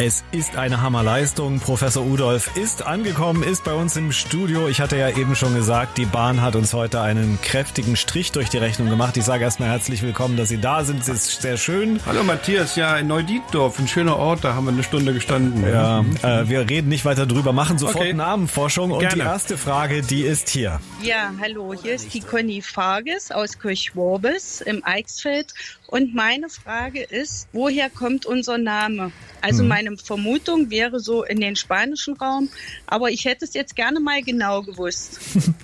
Es ist eine Hammerleistung. Professor Udolph ist angekommen, ist bei uns im Studio. Ich hatte ja eben schon gesagt, die Bahn hat uns heute einen kräftigen Strich durch die Rechnung gemacht. Ich sage erstmal herzlich willkommen, dass Sie da sind. Es ist sehr schön. Hallo Matthias, ja, in Neudietdorf, ein schöner Ort, da haben wir eine Stunde gestanden. Ja, wir reden nicht weiter drüber, machen sofort Namenforschung. Und Gerne. Die erste Frage, die ist hier. Ja, hallo, hier ist die Conny Farges aus Kirchworbis im Eichsfeld. Und meine Frage ist, woher kommt unser Name? Also meine Vermutung wäre so in den spanischen Raum, aber ich hätte es jetzt gerne mal genau gewusst.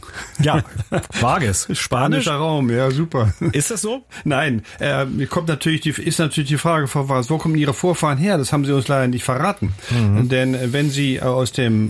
Ja, Vargas, Spanischer Raum, ja, super. Ist das so? Nein, ist natürlich die Frage, wo kommen Ihre Vorfahren her? Das haben Sie uns leider nicht verraten. Denn wenn Sie aus dem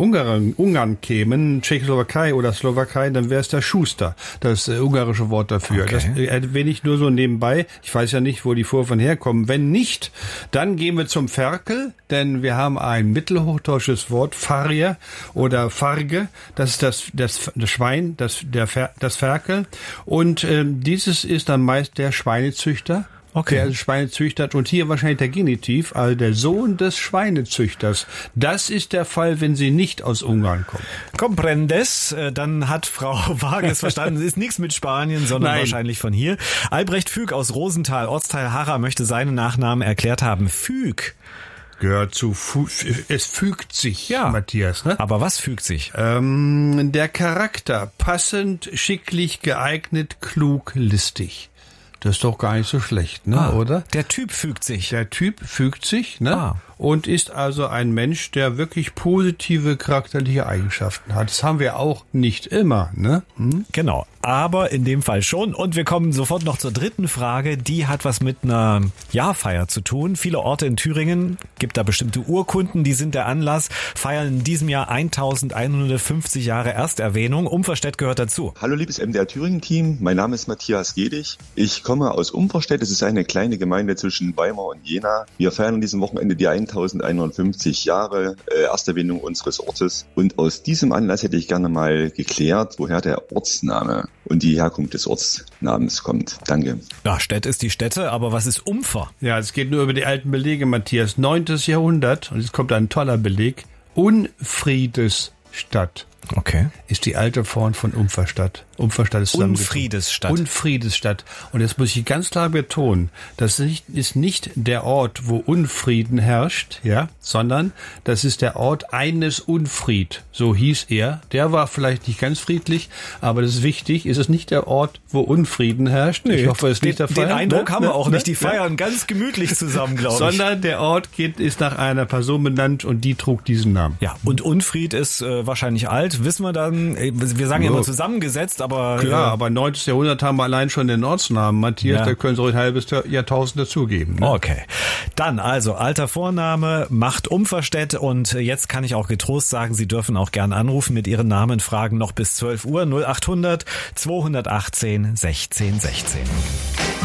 Ungarn kämen, Tschechoslowakei oder Slowakei, dann wäre es der Schuster, das ungarische Wort dafür. Okay. Das erwähne ich nur so nebenbei. Ich weiß ja nicht, wo die Vorfahren herkommen. Wenn nicht, dann gehen wir zum Ferkel, denn wir haben ein mittelhochdeutsches Wort, Farrier oder Farge, das ist das Schwein, das Ferkel. Und dieses ist dann meist der Schweinezüchter. Okay. Der Schweine züchtert und hier wahrscheinlich der Genitiv, also der Sohn des Schweinezüchters. Das ist der Fall, wenn sie nicht aus Ungarn kommen. Comprendes, dann hat Frau Vargas verstanden, es ist nichts mit Spanien, sondern wahrscheinlich von hier. Albrecht Füg aus Rosenthal, Ortsteil Harra, möchte seinen Nachnamen erklärt haben. Füg. Gehört zu, es fügt sich, ja, Matthias, ne? Aber was fügt sich? Der Charakter, passend, schicklich, geeignet, klug, listig. Das ist doch gar nicht so schlecht, ne, oder? Der Typ fügt sich. Der Typ fügt sich, ne? Und ist also ein Mensch, der wirklich positive charakterliche Eigenschaften hat. Das haben wir auch nicht immer, ne? Genau, aber in dem Fall schon. Und wir kommen sofort noch zur dritten Frage. Die hat was mit einer Jahrfeier zu tun. Viele Orte in Thüringen, gibt da bestimmte Urkunden, die sind der Anlass, feiern in diesem Jahr 1150 Jahre Ersterwähnung. Umverstedt gehört dazu. Hallo liebes MDR Thüringen-Team, mein Name ist Matthias Gedig. Ich komme aus Umverstedt, es ist eine kleine Gemeinde zwischen Weimar und Jena. Wir feiern an diesem Wochenende die 1150 Jahre Ersterwähnung unseres Ortes. Und aus diesem Anlass hätte ich gerne mal geklärt, woher der Ortsname und die Herkunft des Ortsnamens kommt. Danke. Ja, Städt ist die Stätte, aber was ist Umfer? Ja, es geht nur über die alten Belege, Matthias. 9. Jahrhundert, und jetzt kommt ein toller Beleg, Unfriedesstadt. Okay. Ist die alte Form von Umverstadt. Umverstadt ist Unfriedesstadt. Unfriedesstadt. Und jetzt muss ich ganz klar betonen, das ist nicht der Ort, wo Unfrieden herrscht, ja, sondern das ist der Ort eines Unfried. So hieß er. Der war vielleicht nicht ganz friedlich, aber das ist wichtig. Ist es nicht der Ort, wo Unfrieden herrscht? Nee, ich hoffe, es ist nicht der Fall. Den Eindruck haben wir auch nicht. Die feiern ganz gemütlich zusammen, glaube ich. Sondern der Ort ist nach einer Person benannt und die trug diesen Namen. Ja, und Unfried ist wahrscheinlich alt. Wissen wir dann, wir sagen ja immer zusammengesetzt, aber... Klar, aber 9. Jahrhundert haben wir allein schon den Ortsnamen, Matthias, da können Sie ein halbes Jahrtausend dazugeben. Ne? Okay. Dann also, alter Vorname, macht Umverstedt und jetzt kann ich auch getrost sagen, Sie dürfen auch gern anrufen mit Ihren Namenfragen noch bis 12 Uhr 0800 218 16 16.